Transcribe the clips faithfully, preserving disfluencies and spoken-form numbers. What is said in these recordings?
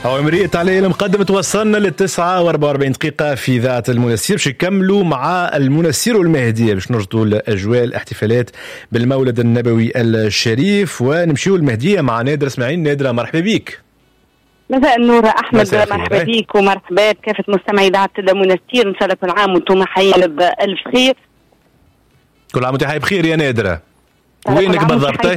هو مرية علي المقدمة. توصلنا للتسعة واربعة واربعين دقيقة في ذات المنسير باش نكملوا مع المنسير والمهدية باش نرجعوا لأجواء الاحتفالات بالمولد النبوي الشريف ونمشيوا المهدية مع نادرة اسماعيل. نادرة مرحبا بيك. مساء النور أحمد، مرحبا بيك ومرحبا بكافة مستمعي إذاعة المنسير. إن شاء الله كل عام وانتم حيين بألف خير. كل عام وانتم حي بخير يا نادرة. وينك بالضبط؟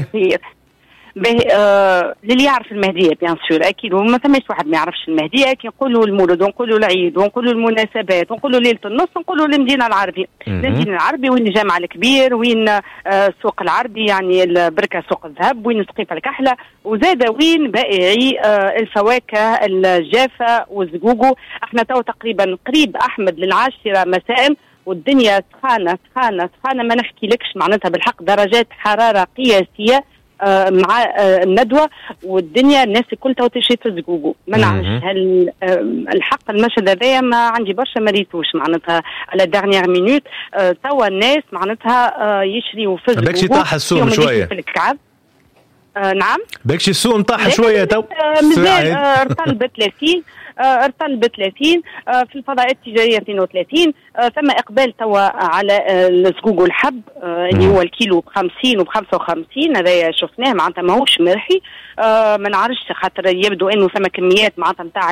به آه للي يعرف المهدية بيان سور أكيد، وما ثماش واحد ما يعرفش المهدية. كي نقولوا المولد ونقولوا العيد ونقولوا المناسبات ونقولوا ليلة النص ونقولوا المدينة العربية. المدينة العربي وين الجامع الكبير، وين آه السوق العربي يعني البركة سوق الذهب، وين سقيفة الكحلة، وزاد وين بائعي آه الفواكه الجافة والزقوقو. احنا تو تقريبا قريب أحمد للعاشرة مساء والدنيا سخانة سخانة سخانة ما نحكي لكش معناتها بالحق، درجات حرارة قياسية آه مع آه الندوة والدنيا الناس الكل تو تشي تزقوقو. ما نعرفش هل آه الحق المشهد هذايا ما عندي برشا ما ريتوش معناتها على دارنيير مينوت. آه توا الناس معناتها آه يشريوا في الزقوقو. بكشي طاح السوم شوية في الكعب. آه نعم بكشي السوم طاح شوية تو آه مازال آه ارتل بثلاثين ارتل بثلاثين آه في الفضاءات التجارية اثنين وثلاثين. آه ثم إقبال توا على آه الزقوق الحب آه اللي هو الكيلو بخمسين وبخمسة وخمسين. هذا شفناه معناتها ماهوش مرحي. آه ما نعرفش خاطر يبدو انه ثم كميات معناتها نتاع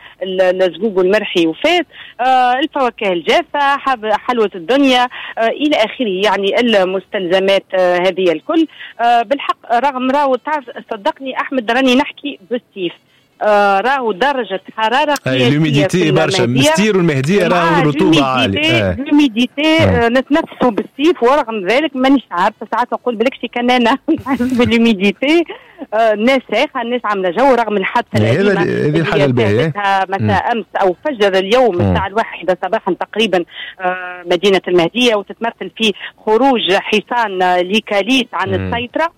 الزقوق المرحي وفات. آه الفواكه الجافة، حلوة الدنيا آه الى اخره، يعني المستلزمات آه هذه الكل. آه بالحق رغم راهو تعرف صدقني احمد راني نحكي بالسيف. آه راهو درجة حرارة قياسية. الهيوميديتي برشا مستير والمهدية راهو الرطوبة عالية. الهيوميديتي آه نتنفسوا بالسيف، ورغم ذلك مانيش عارفة ساعات نقول بلكشي كان أنا بالهيوميديتي. آه الناس ساخة، الناس عاملة جو رغم الحادثة الأليمة هذه الحاجة الباهية مساء أمس أو فجر اليوم الساعة الواحدة صباحا تقريبا آه مدينة المهدية، وتتمثل في خروج حصان ليكاليس عن مم. السيطرة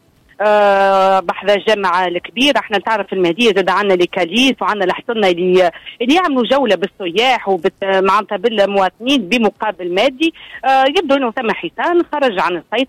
أه بحذا الجامع الكبير. احنا تعرف المهدية زاد عنا لكاليس وعنا الحصنة اللي اللي يعملوا جولة بالسياح ومعناتها بالمواطنين بمقابل مادي. أه يبدو انه ثم حصان خرج عن السيطرة